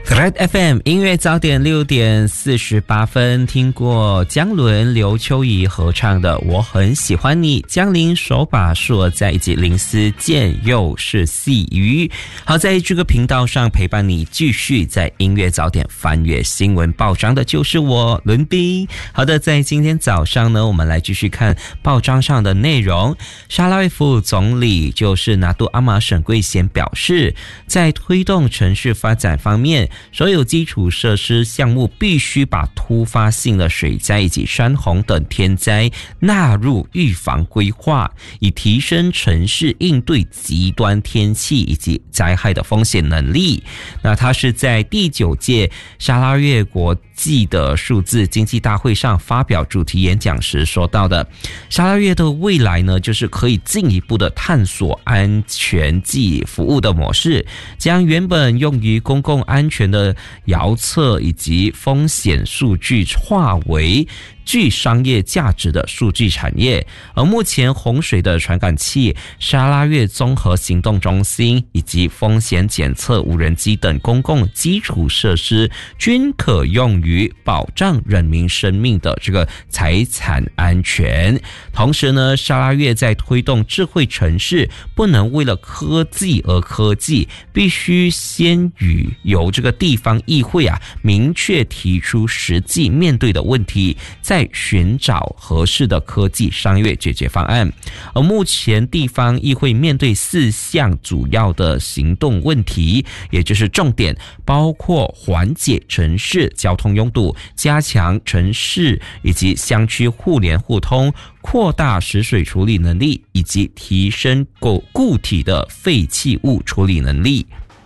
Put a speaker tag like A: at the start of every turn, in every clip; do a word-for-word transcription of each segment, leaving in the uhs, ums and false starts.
A: Thread F M 音乐早点六点四十八分，听过江伦、刘秋怡合唱的《我很喜欢你》，江林手把手在一起，林思健又是细雨。好，在这个频道上陪伴你，继续在音乐早点翻阅新闻报章的就是我伦斌。好的，在今天早上呢，我们来继续看报章上的内容。沙拉越副总理就是拿督阿玛沈贵贤表示，在推动城市发展方面，所有基础设施项目必须把突发性的水灾以及山洪等天灾纳入预防规划，以提升城市应对极端天气以及灾害的风险能力。那他是在第九届沙拉越国际的数字经济大会上发表主题演讲时说到的。沙拉越的未来呢，就是可以进一步的探索安全及服务的模式，将原本用于公共安全的遥测以及风险数据化为具商业价值的数据产业。而目前洪水的传感器、沙拉越综合行动中心以及风险检测无人机等公共基础设施均可用于保障人民生命的这个财产安全。同时呢，沙拉越在推动智慧城市，不能为了科技而科技，必须先与由这个地方议会啊明确提出实际面对的问题，再寻找合适的科技商业解决方案。而目前地方议会面对四项主要的行动问题，也就是重点包括缓解城市交通拥堵、加强城市以及乡区互联互通、扩大食水处理能力以及提升固固体的废弃物处理能力。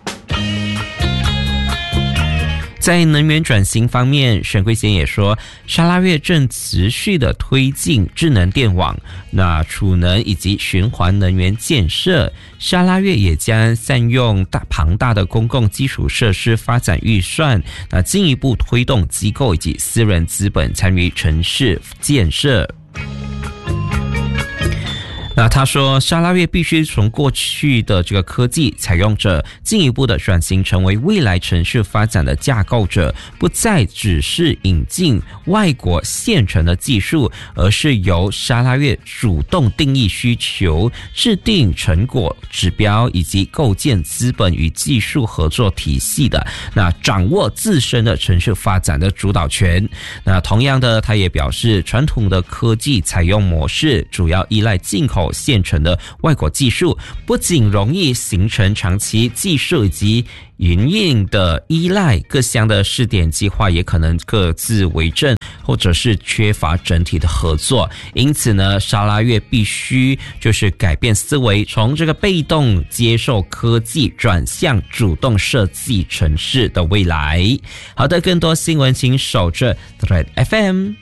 A: 在能源转型方面，沈贵贤也说，沙拉越正持续的推进智能电网、那储能以及循环能源建设。沙拉越也将善用大庞大的公共基础设施发展预算，那进一步推动机构以及私人资本参与城市建设。那他说，沙拉越必须从过去的这个科技采用者，进一步的转型成为未来城市发展的架构者，不再只是引进外国现成的技术，而是由沙拉越主动定义需求，制定成果指标，以及构建资本与技术合作体系的，那掌握自身的城市发展的主导权。那同样的，他也表示，传统的科技采用模式主要依赖进口现成的外国技术，不仅容易形成长期技术以及营运的依赖，各项的试点计划也可能各自为政，或者是缺乏整体的合作。因此呢，沙拉越必须就是改变思维，从这个被动接受科技转向主动设计城市的未来。好的，更多新闻请守着 Thread F M。